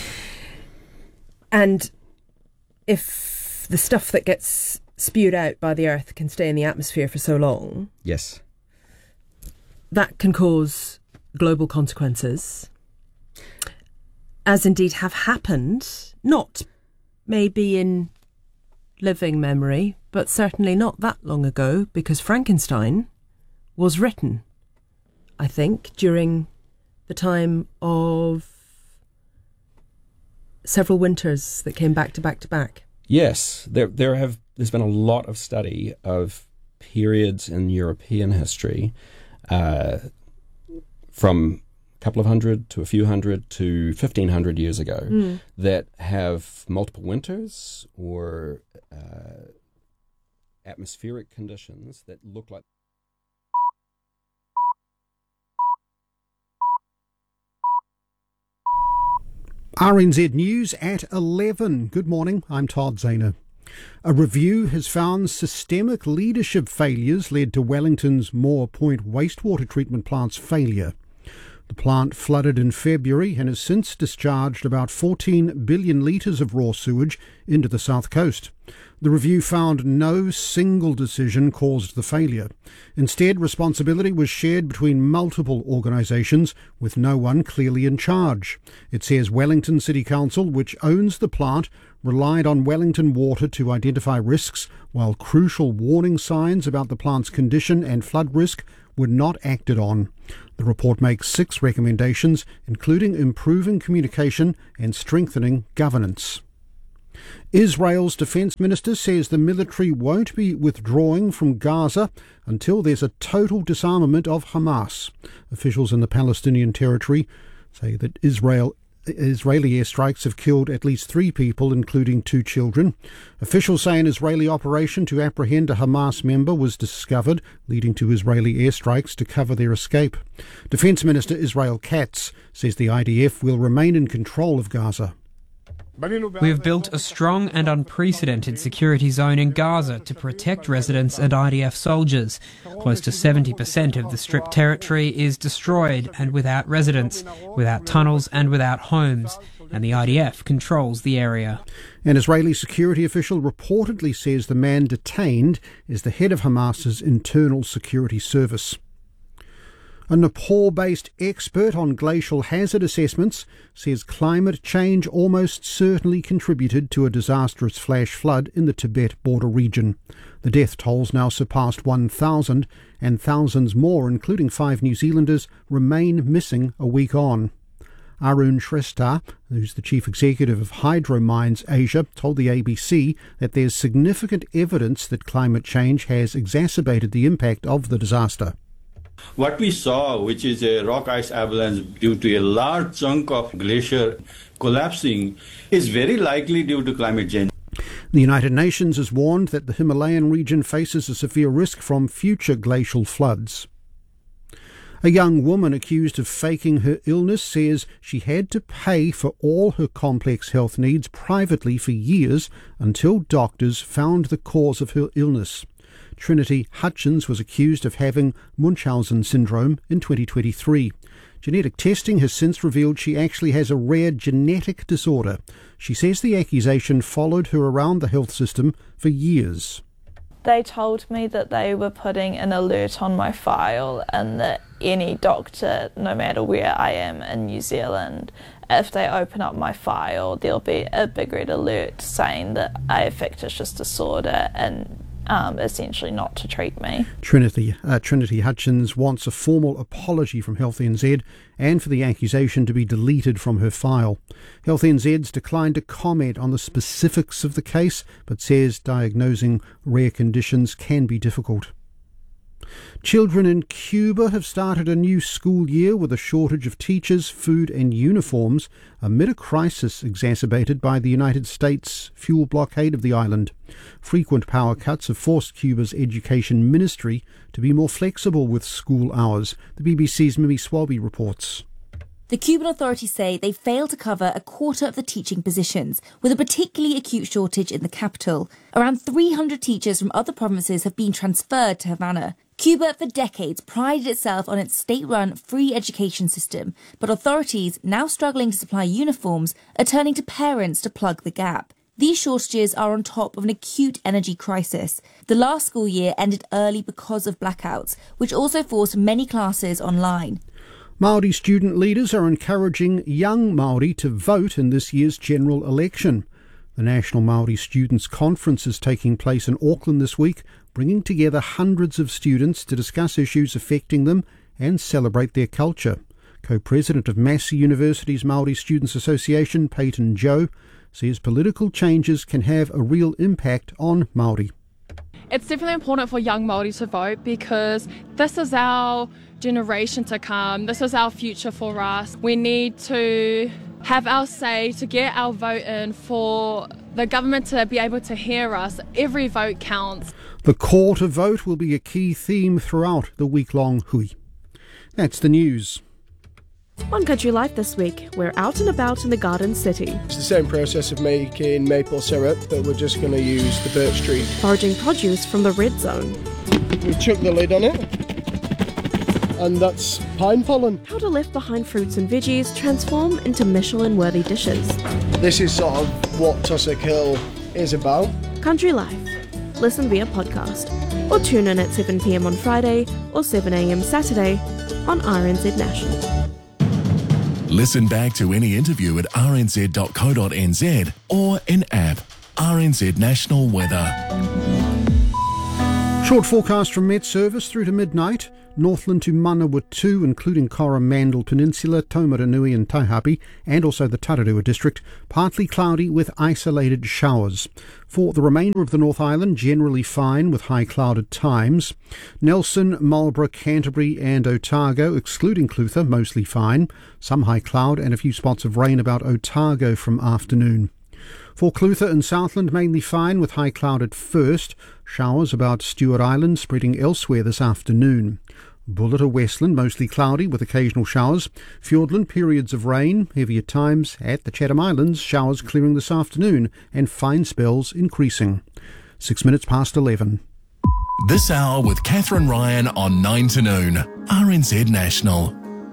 And if the stuff that gets spewed out by the Earth can stay in the atmosphere for so long, Yes. that can cause global consequences, as indeed have happened, not maybe in living memory, but certainly not that long ago, because Frankenstein was written, I think, during the time of several winters that came back to back to back. Yes, there there have there's been a lot of study of periods in European history, uh, from a couple of hundred to a few hundred to fifteen hundred years ago, Mm. that have multiple winters or uh, atmospheric conditions that look like. R N Z News at eleven. Good morning, I'm Todd Zahner. A review has found systemic leadership failures led to Wellington's Moore Point wastewater treatment plant's failure. The plant flooded in February and has since discharged about fourteen billion litres of raw sewage into the south coast. The review found no single decision caused the failure. Instead, responsibility was shared between multiple organisations with no one clearly in charge. It says Wellington City Council, which owns the plant, relied on Wellington Water to identify risks, while crucial warning signs about the plant's condition and flood risk were not acted on. The report makes six recommendations, including improving communication and strengthening governance. Israel's defence minister says the military won't be withdrawing from Gaza until there's a total disarmament of Hamas. Officials in the Palestinian territory say that Israel Israeli airstrikes have killed at least three people, including two children. Officials say an Israeli operation to apprehend a Hamas member was discovered, leading to Israeli airstrikes to cover their escape. Defence Minister Israel Katz says the I D F will remain in control of Gaza. We have built a strong and unprecedented security zone in Gaza to protect residents and I D F soldiers. Close to seventy percent of the stripped territory is destroyed and without residents, without tunnels and without homes, and the I D F controls the area. An Israeli security official reportedly says the man detained is the head of Hamas's internal security service. A Nepal-based expert on glacial hazard assessments says climate change almost certainly contributed to a disastrous flash flood in the Tibet border region. The death tolls now surpassed one thousand, and thousands more, including five New Zealanders, remain missing a week on. Arun Shrestha, who's the chief executive of Hydro Mines Asia, told the A B C that there's significant evidence that climate change has exacerbated the impact of the disaster. What we saw, which is a rock ice avalanche due to a large chunk of glacier collapsing, is very likely due to climate change. The United Nations has warned that the Himalayan region faces a severe risk from future glacial floods. A young woman accused of faking her illness says she had to pay for all her complex health needs privately for years until doctors found the cause of her illness. Trinity Hutchins was accused of having Munchausen syndrome in twenty twenty-three. Genetic testing has since revealed she actually has a rare genetic disorder. She says the accusation followed her around the health system for years. They told me that they were putting an alert on my file and that any doctor, no matter where I am in New Zealand, if they open up my file, there'll be a big red alert saying that I have fictitious disorder and Um, essentially not to treat me. Trinity uh, Trinity Hutchins wants a formal apology from Health N Z and for the accusation to be deleted from her file. Health N Z's declined to comment on the specifics of the case, but says diagnosing rare conditions can be difficult. Children in Cuba have started a new school year with a shortage of teachers, food and uniforms amid a crisis exacerbated by the United States fuel blockade of the island. Frequent power cuts have forced Cuba's education ministry to be more flexible with school hours. The B B C's Mimi Swaby reports. The Cuban authorities say they failed to cover a quarter of the teaching positions, with a particularly acute shortage in the capital. Around three hundred teachers from other provinces have been transferred to Havana. Cuba, for decades, prided itself on its state-run free education system, but authorities, now struggling to supply uniforms, are turning to parents to plug the gap. These shortages are on top of an acute energy crisis. The last school year ended early because of blackouts, which also forced many classes online. Māori student leaders are encouraging young Māori to vote in this year's general election. The National Māori Students' Conference is taking place in Auckland this week, bringing together hundreds of students to discuss issues affecting them and celebrate their culture. Co-president of Massey University's Māori Students Association, Peyton Joe, says political changes can have a real impact on Māori. It's definitely important for young Māori to vote because this is our generation to come. This is our future for us. We need to have our say, to get our vote in, for the government to be able to hear us. Every vote counts. The call to vote will be a key theme throughout the week-long hui. That's the news. On Country Life this week, we're out and about in the Garden City. It's the same process of making maple syrup, but we're just going to use the birch tree. Foraging produce from the Red Zone. We chuck the lid on it. and that's pine pollen. How do left-behind fruits and veggies transform into Michelin-worthy dishes? This is sort of what Tussock Hill is about. Country Life. Listen via podcast or tune in at seven p m on Friday or seven a m Saturday on R N Z National. Listen back to any interview at r n z dot co dot n z or in app R N Z National Weather. Short forecast from Met Service through to midnight. Northland to Manawatu, including Coromandel Peninsula, Taumaranui and Taihape, and also the Tararua district, partly cloudy with isolated showers. For the remainder of the North Island, generally fine with high cloud at times. Nelson, Marlborough, Canterbury and Otago, excluding Clutha, mostly fine. Some high cloud and a few spots of rain about Otago from afternoon. For Clutha and Southland, mainly fine with high cloud at first. Showers about Stewart Island spreading elsewhere this afternoon. Bullet or Westland, mostly cloudy with occasional showers. Fiordland, periods of rain, heavy at times. At the Chatham Islands, showers clearing this afternoon and fine spells increasing. Six minutes past eleven. This hour with Catherine Ryan on nine to noon. R N Z National.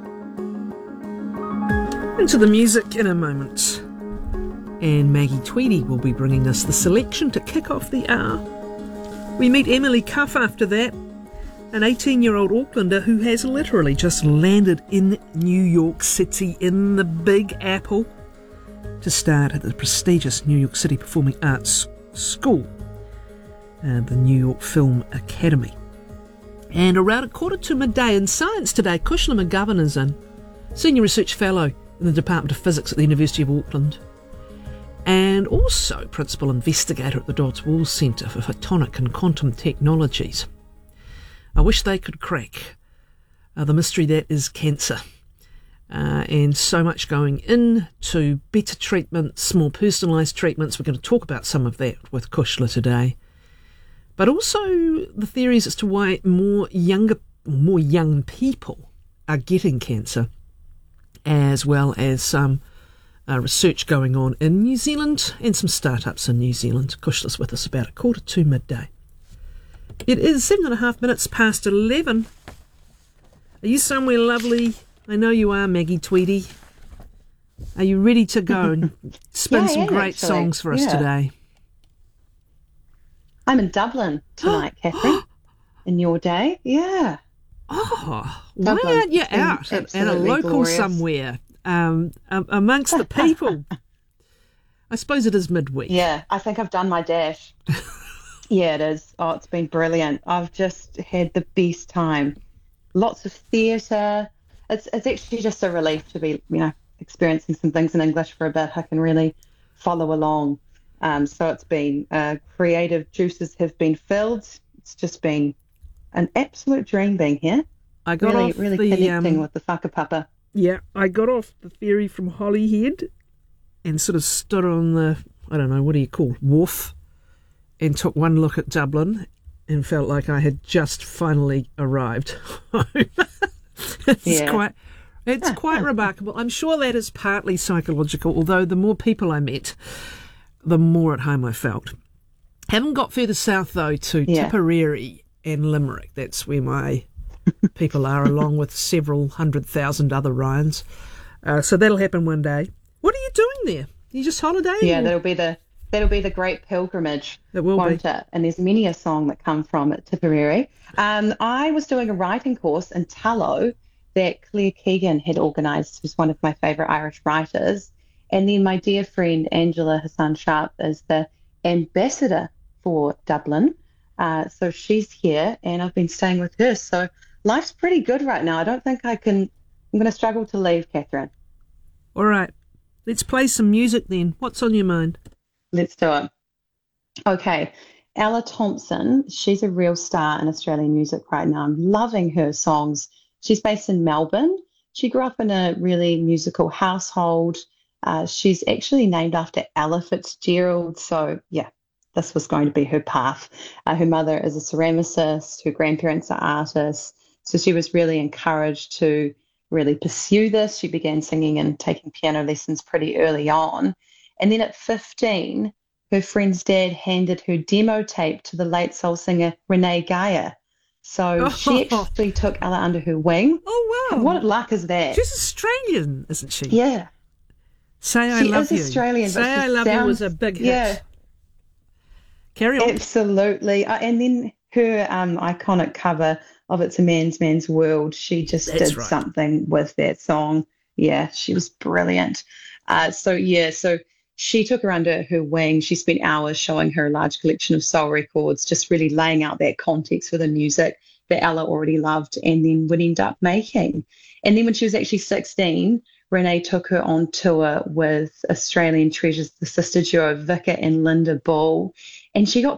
Into the music in a moment. And Maggie Tweedy will be bringing us the selection to kick off the hour. We meet Emily Cuff after that, an eighteen-year-old Aucklander who has literally just landed in New York City in the Big Apple to start at the prestigious New York City Performing Arts School, uh, the New York Film Academy. And around a quarter to midday in Science today, Kushla McGovern is in, Senior Research Fellow in the Department of Physics at the University of Auckland, and also Principal Investigator at the Dodds Wall Centre for Photonic and Quantum Technologies. I wish they could crack uh, the mystery that is cancer. Uh, and so much going into better treatments, more personalised treatments. We're going to talk about some of that with Kushla today. But also the theories as to why more younger, more young people are getting cancer, as well as some uh, research going on in New Zealand and some startups in New Zealand. Kushla's with us about a quarter to midday. It is seven and a half minutes past eleven. Are you somewhere lovely? I know you are, Maggie Tweedy. Are you ready to go and spin yeah, some yeah, great actually. songs for us yeah. today? I'm in Dublin tonight, Catherine. In your day, yeah. Oh, Dublin. why aren't you It's been out at, at a absolutely local glorious. somewhere um, um, amongst the people? I suppose it is midweek. Yeah, I think I've done my dash. Yeah, it is. Oh, it's been brilliant. I've just had the best time. Lots of theatre. It's it's actually just a relief to be, you know, experiencing some things in English for a bit. I can really follow along. Um, so it's been, uh, creative juices have been filled. It's just been an absolute dream being here. I got really, off really the, connecting um, with the whakapapa. Yeah, I got off the ferry from Holyhead and sort of stood on the, I don't know, what do you call, wharf, and took one look at Dublin and felt like I had just finally arrived home. It's Yeah. quite, it's quite remarkable. I'm sure that is partly psychological, although the more people I met, the more at home I felt. Haven't got further south, though, to Yeah. Tipperary and Limerick. That's where my people are, along with several hundred thousand other Ryans. Uh, so that'll happen one day. What are you doing there? You just holidaying? Yeah, or- that'll be the that'll be the great pilgrimage. It will won't be. it? And there's many a song that come from it, Tipperary. Um, I was doing a writing course in Tallow that Claire Keegan had organised, who's one of my favourite Irish writers. And then my dear friend Angela Hassan Sharp is the ambassador for Dublin. Uh, so she's here and I've been staying with her. So life's pretty good right now. I don't think I can, I'm going to struggle to leave, Catherine. All right. Let's play some music then. What's on your mind? Let's do it. Okay. Ella Thompson, she's a real star in Australian music right now. I'm loving her songs. She's based in Melbourne. She grew up in a really musical household. Uh, she's actually named after Ella Fitzgerald. So, yeah, this was going to be her path. Uh, her mother is a ceramicist. Her grandparents are artists. So she was really encouraged to really pursue this. She began singing and taking piano lessons pretty early on. And then at fifteen, her friend's dad handed her demo tape to the late soul singer Renee Geyer. So she Oh. actually took Ella under her wing. Oh, wow. What luck is that? She's Australian, isn't she? Yeah. Say I She love is you. Australian, but Say she I love you was a sounds- big hit. yeah. Carry on. Absolutely. Uh, and then her um, iconic cover of It's a Man's Man's World, she just That's did right. something with that song. Yeah, she was brilliant. Uh, so, yeah, so she took her under her wing. She spent hours showing her a large collection of soul records, just really laying out that context for the music that Ella already loved and then would end up making. And then when she was actually sixteen, Renee took her on tour with Australian treasures, the sister duo Vika and Linda Bull, and she got